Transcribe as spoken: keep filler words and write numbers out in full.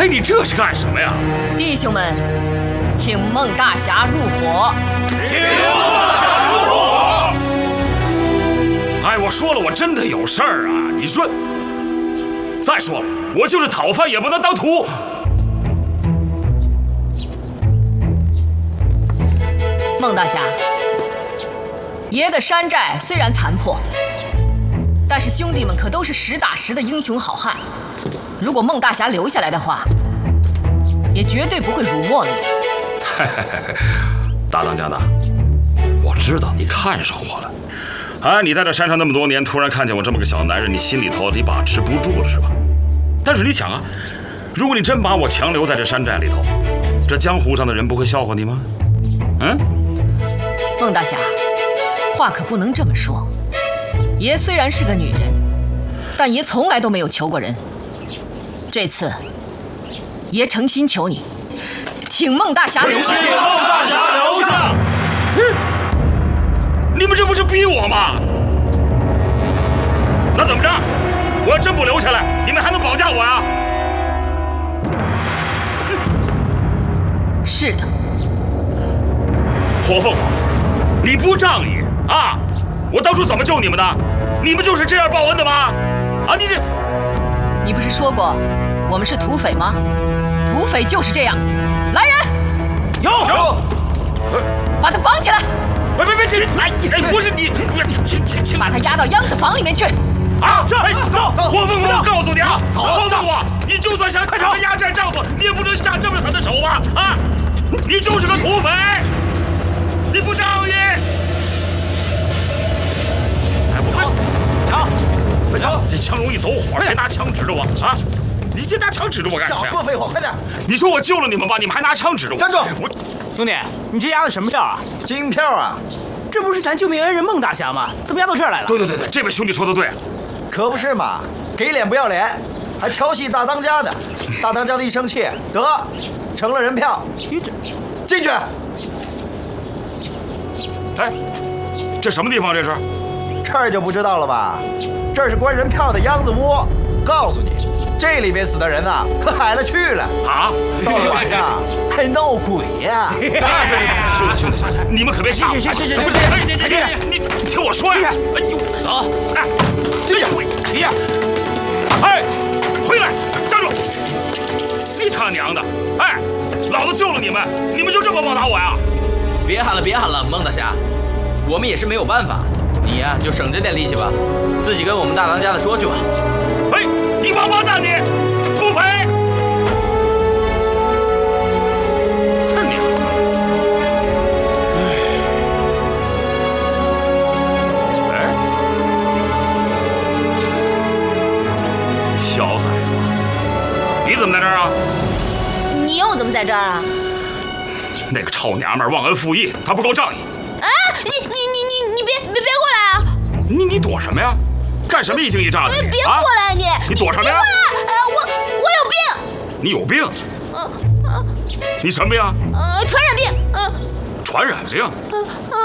你这是干什么呀？ 弟兄们，请孟大侠入伙。 请孟大侠入伙。哎，我说了，我真的有事儿啊！你说，再说了，我就是讨饭也不能当徒。 孟大侠，爷的山寨虽然残破，但是兄弟们可都是实打实的英雄好汉。如果孟大侠留下来的话，也绝对不会辱没了你。 大当家的，我知道你看上我了。啊，你在这山上那么多年，突然看见我这么个小男人，你心里头你把持不住了是吧？但是你想啊，如果你真把我强留在这山寨里头，这江湖上的人不会笑话你吗？嗯？ 孟大侠，话可不能这么说。爷虽然是个女人，但爷从来都没有求过人。这次，爷诚心求你，请孟大侠留下。 请孟大侠留下。 嗯，你们这不是逼我吗？那怎么着？我要真不留下来，你们还能绑架我呀？ 是的。 火凤凰，你不仗义啊！我当初怎么救你们的？你们就是这样报恩的吗？啊，你这…… 你不是说过我们是土匪吗？土匪就是这样。来人！ 有有， 把他绑起来！ 别别别，这哎哎，不是你，请请请， 把他押到秧子房里面去。 啊！是，走走，火凤凰，我告诉你啊，火凤凰，你就算想抢个压寨丈夫，你也不能下这么狠的手吧？啊！你就是个土匪！你不仗义！哎，不好， 娘，快走！ 这枪容易走火，还拿枪指着我啊！你这拿枪指着我干什么呀？ 少说废话，快点！ 你说我救了你们吧，你们还拿枪指着我！ 站住！ 我兄弟，你这押的什么票啊？ 金票啊！ 这不是咱救命恩人孟大侠吗？怎么押到这儿来了？ 对对对对，这位兄弟说的对， 可不是嘛，给脸不要脸，还调戏大当家的。大当家的一生气，得成了人票。 你这进去。 哎，这什么地方？这是？ 这儿就不知道了吧？这是关人票的秧子窝。告诉你，这里面死的人呐、啊，可海了去了啊！ 到了晚上还闹鬼呀、 啊！兄弟兄弟兄弟，你们可别吓我！ 行行行行行， 哎，你你听我说呀！哎呦，走！哎， 进去！ 哎呀！哎，回来！站住！你他娘的！哎，老子救了你们，你们就这么报答我呀？ 别喊了，别喊了，孟大侠，我们也是没有办法，你呀、啊、就省着点力气吧，自己跟我们大当家的说去吧。 哎，你王八蛋你，土匪！他娘！哎，小崽子，你怎么在这儿啊？ 你又怎么在这儿啊？ 那个臭娘们儿忘恩负义，她不够仗义。 啊！你你你你你别别别过来啊！ 你你躲什么呀？干什么一惊一乍的？ 别过来你！ 你躲什么呀？ 别过来！呃，我我有病。 你有病？ 嗯嗯。 你什么病？ 呃，传染病。嗯。 传染病？ 嗯嗯。